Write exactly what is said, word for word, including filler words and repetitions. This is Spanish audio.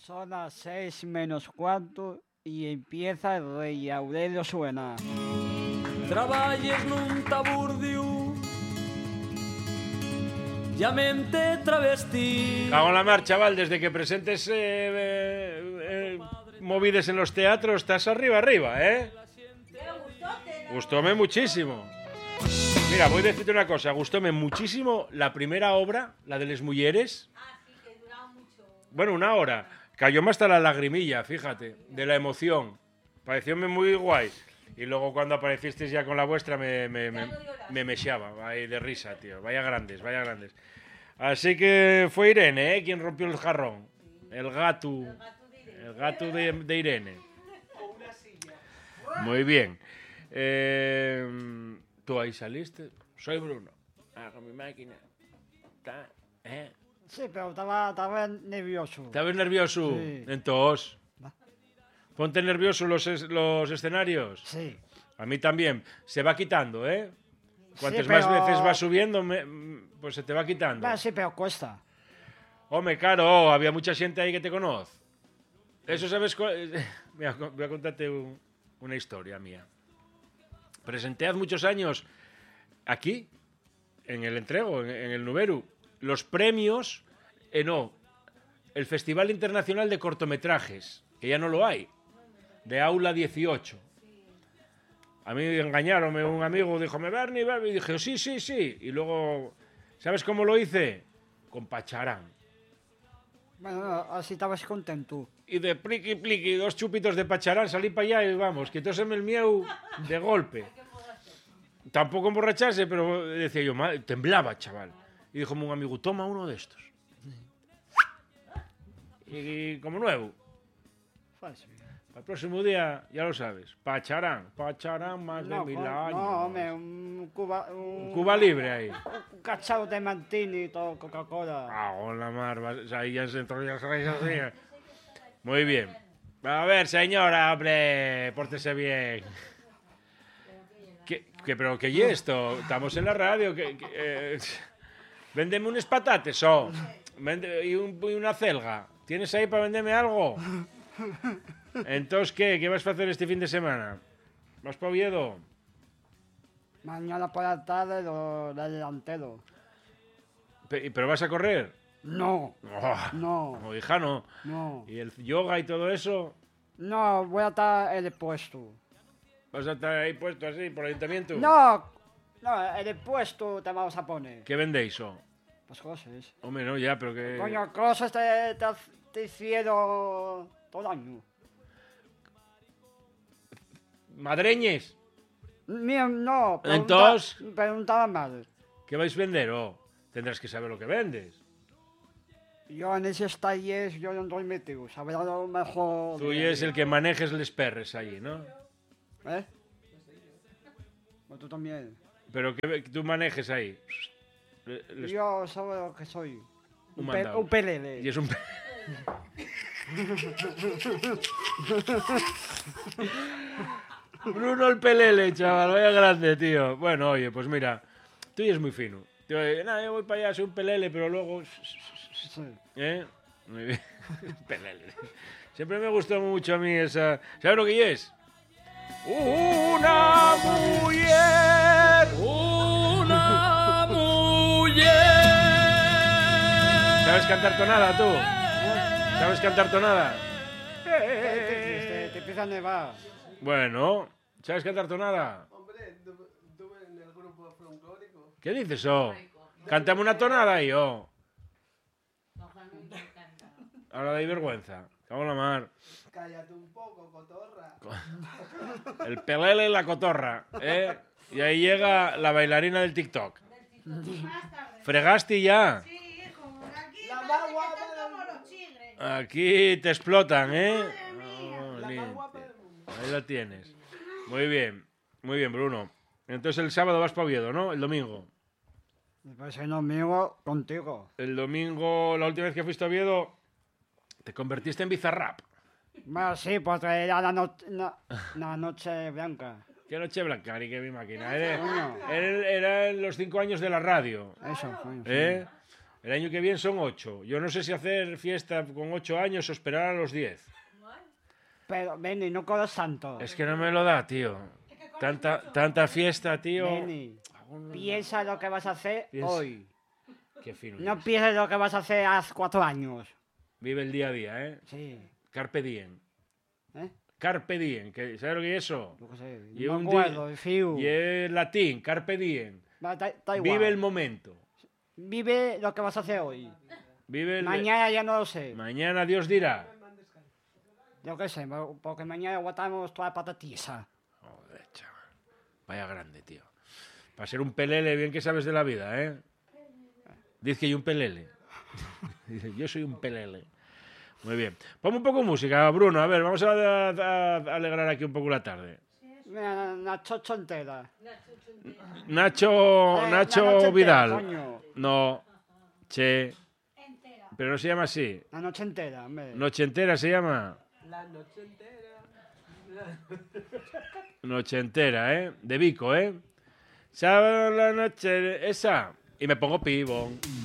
Son las seis menos cuarto y empieza el Rey Aurelio Suena. Traballes nun taburdiu, llamente travesti. Cago en la mar, chaval, desde que presentes eh, eh, eh, movides en los teatros, estás arriba, arriba, ¿eh? Gustóme muchísimo. Mira, voy a decirte una cosa, gustóme muchísimo la primera obra, la de Les Mulleres. Ah, sí, que duraba mucho. Bueno, una hora. Cayóme hasta la lagrimilla, fíjate, de la emoción. Parecióme muy guay. Y luego cuando aparecisteis ya con la vuestra me, me, me, me mechaba ahí de risa, tío. Vaya grandes, vaya grandes. Así que fue Irene, ¿eh? Quien rompió el jarrón. El gato. El gato de, de Irene. Muy bien. Eh, ¿Tú ahí saliste? Soy Bruno. Hago mi máquina. Ta, ¿eh? Sí, pero estaba, estaba nervioso. ¿Estabas nervioso? Sí. Entonces, Va. ponte nervioso los, es- los escenarios. Sí. A mí también. Se va quitando, ¿eh? Cuantas Sí, más pero- veces vas subiendo, me- pues se te va quitando. Va, sí, pero cuesta. Hombre, claro, había mucha gente ahí que te conoce. Eso sabes... cu- Voy a, voy a contarte un- una historia mía. Presenté hace muchos años aquí, en el entrego, en, en el Nuberu, los premios, eh, no, el Festival Internacional de Cortometrajes, que ya no lo hay, de Aula dieciocho. A mí engañaron, un amigo dijo, ¿me Bernie, Bernie? Y dije, sí, sí, sí. Y luego, ¿sabes cómo lo hice? Con Pacharán. Bueno, así estabas contento. Y de pliqui, pliqui, dos chupitos de Pacharán, salí para allá y vamos, quitóseme el mieu de golpe. Tampoco emborracharse, pero decía yo, "Madre", temblaba, chaval. Y dijo un amigo, toma uno de estos. Y como nuevo. Fácil. Para el próximo día, ya lo sabes, Pacharán, Pacharán más No, de mil con- años. no, hombre, un Cuba... Un, Cuba libre ahí. Un cachado de Martini y todo, Coca-Cola. Ah, en la mar, vas- ahí ya se entró ya se así. Muy bien. A ver, señora, hombre, pórtese bien. ¿Qué, qué, pero qué y esto? Estamos en la radio. Que, que, eh, véndeme unos patates, oh. Vende- y, un- y una celga. ¿Tienes ahí para venderme algo? Entonces, ¿qué? ¿Qué vas a hacer este fin de semana? ¿Vas para Oviedo? Mañana por la tarde lo del delantero. Pe- ¿Pero vas a correr? No, Oh, no, no, hija, no. no. ¿Y el yoga y todo eso? No, voy a estar en el puesto. ¿Vas a estar ahí puesto así por el ayuntamiento? No, no, en el puesto te vamos a poner. ¿Qué vendéis, oh? Pues cosas. Hombre, no, ya, pero que... Coño, cosas te, te, te hicieron todo el año. ¿Madreñes? Mío, no, pregunta- Entonces- preguntaba mal. ¿Qué vais a vender, oh? Tendrás que saber lo que vendes. Yo en esos talleres yo no estoy metido, sabrá lo mejor. Tú de- y es el que manejes les perres allí, ¿no? ¿Eh? O tú también. Pero que tú manejes ahí. Le- les- Yo sabe lo que soy. Un pe- mandado. un pelele. Y es un... Bruno el pelele, chaval, vaya grande, tío. Bueno, oye, pues mira, tú ya es muy fino. Te voy, nada, yo voy para allá, soy un pelele, pero luego... Sí. ¿Eh? Muy bien. Pelele. Siempre me gustó mucho a mí esa... ¿Sabes lo que es? Una mujer. Una mujer. ¿Sabes cantar tonada tú? ¿Sabes cantar tonada? Te, te- te- te empieza a nevar. Bueno, ¿sabes cantar tonada? Hombre, estuve estuve en el grupo folclórico. ¿Qué dices, oh? Cántame una tonada ahí, oh. Ahora dais vergüenza. Cago en la mar. Cállate un poco, cotorra. El pelele y la cotorra, ¿eh? Y ahí llega la bailarina del TikTok. ¿Fregaste ya? Sí, hijo, aquí La parece más que guapa están del como mundo. los chigres. Aquí te explotan, ¿eh? Oh, La limpio. más guapa del mundo. Ahí la tienes. Muy bien, muy bien, Bruno. Entonces el sábado vas para Oviedo, ¿no? El domingo. Me parece un amigo contigo. El domingo, la última vez que fuiste a Oviedo, te convertiste en Bizarrap. Bueno, sí, porque era la, no- la- la noche blanca. Qué noche blanca, ni que mi máquina. Era, Coño. era- eran los cinco años de la radio, Eso, coño, sí. ¿eh? El año que viene son ocho. Yo no sé si hacer fiesta con ocho años o esperar a los diez. Pero, Benny, no corras tanto. Es que no me lo da, tío. Tanta, tanta fiesta, tío. Benny, piensa lo que vas a hacer Piensa. hoy. Qué fino. No eres. pienses lo que vas a hacer hace cuatro años. Vive el día a día, ¿eh? Sí. Carpe diem. ¿Eh? Carpe diem. que- ¿Sabes lo que es eso? Yo qué sé. Y No un me di- acuerdo, fiu. Y es latín, carpe diem. Va, da- da igual. Vive el momento. Vive lo que vas a hacer hoy. Vive el... Mañana ya no lo sé. Mañana Dios dirá. Yo qué sé, porque mañana aguantamos toda la patatisa. Joder, chaval. Vaya grande, tío. Para ser un pelele, bien que sabes de la vida, ¿eh? Dice que hay un pelele. Dice, yo soy un pelele. Muy bien. Ponme un poco de música, Bruno. A ver, vamos a, a- a alegrar aquí un poco la tarde. Mira, la chocho entera. Nacho, Eh, la Nacho noche entera, Vidal. coño. No. Che. Entera. Pero no se llama así. La noche entera, hombre. Noche entera se llama. La noche entera. Noche entera, ¿eh? De Vico, ¿eh? Sábado la noche. Esa. Y me pongo pibón.